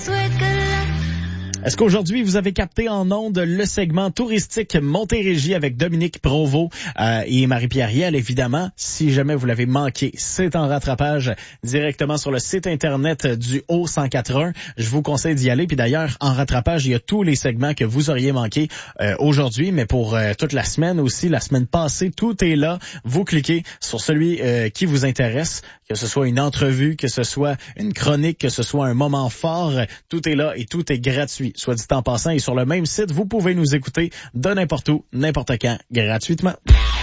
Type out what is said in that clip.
Est-ce qu'aujourd'hui, vous avez capté en ondes le segment touristique Montérégie avec Dominique Provost et Marie-Pierre Riel, évidemment. Si jamais vous l'avez manqué, c'est en rattrapage directement sur le site Internet du Haut-104.1. Je vous conseille d'y aller. Puis d'ailleurs, en rattrapage, il y a tous les segments que vous auriez manqués aujourd'hui, mais pour toute la semaine aussi, la semaine passée, tout est là. Vous cliquez sur celui qui vous intéresse, que ce soit une entrevue, que ce soit une chronique, que ce soit un moment fort, tout est là et tout est gratuit. Soit dit en passant, et sur le même site, vous pouvez nous écouter de n'importe où, n'importe quand, gratuitement.